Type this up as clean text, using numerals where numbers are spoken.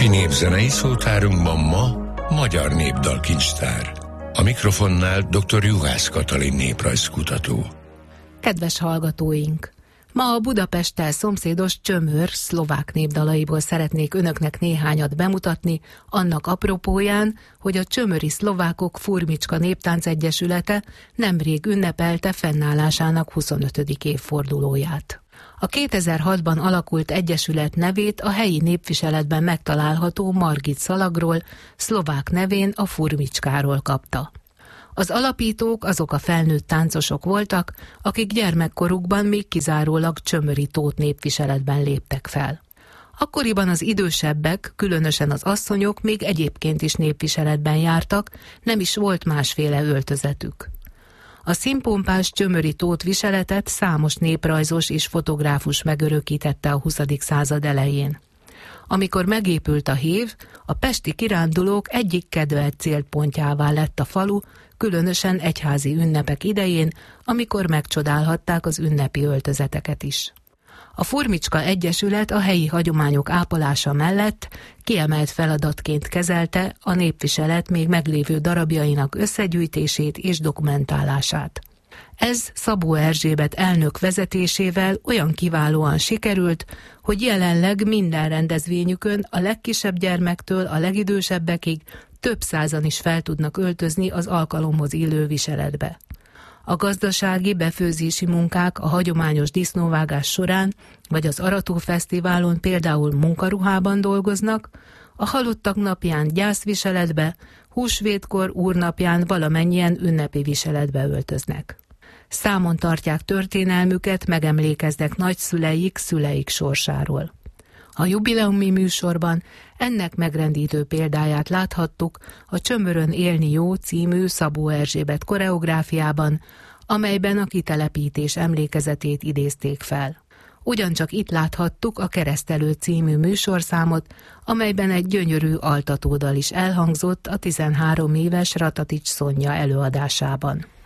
Napi népzenei szótárunkban ma magyar népdalkincstár. A mikrofonnál dr. Juhász Katalin néprajzkutató. Kedves hallgatóink! Ma a Budapesttel szomszédos Csömör szlovák népdalaiból szeretnék önöknek néhányat bemutatni, annak apropóján, hogy a csömöri szlovákok Furmicska Néptáncegyesülete nemrég ünnepelte fennállásának 25. évfordulóját. A 2006-ban alakult egyesület nevét a helyi népviseletben megtalálható Margit szalagról, szlovák nevén a Furmicskáról kapta. Az alapítók azok a felnőtt táncosok voltak, akik gyermekkorukban még kizárólag Csömöri Tóth népviseletben léptek fel. Akkoriban az idősebbek, különösen az asszonyok még egyébként is népviseletben jártak, nem is volt másféle öltözetük. A színpompás Csömöri Tóth viseletet számos néprajzos és fotográfus megörökítette a 20. század elején. Amikor megépült a hév, a pesti kirándulók egyik kedvelt célpontjává lett a falu, különösen egyházi ünnepek idején, amikor megcsodálhatták az ünnepi öltözeteket is. A Furmicska Egyesület a helyi hagyományok ápolása mellett kiemelt feladatként kezelte a népviselet még meglévő darabjainak összegyűjtését és dokumentálását. Ez Szabó Erzsébet elnök vezetésével olyan kiválóan sikerült, hogy jelenleg minden rendezvényükön a legkisebb gyermektől a legidősebbekig több százan is fel tudnak öltözni az alkalomhoz illő viseletbe. A gazdasági befőzési munkák a hagyományos disznóvágás során, vagy az aratófesztiválon például munkaruhában dolgoznak, a halottak napján gyászviseletbe, húsvétkor, úrnapján valamennyien ünnepi viseletbe öltöznek. Számon tartják történelmüket, megemlékeznek nagyszüleik, szüleik sorsáról. A jubileumi műsorban ennek megrendítő példáját láthattuk a Csömörön élni jó című Szabó Erzsébet koreográfiában, amelyben a kitelepítés emlékezetét idézték fel. Ugyancsak itt láthattuk a Keresztelő című műsorszámot, amelyben egy gyönyörű altatódal is elhangzott a 13 éves Ratatics Szonya előadásában.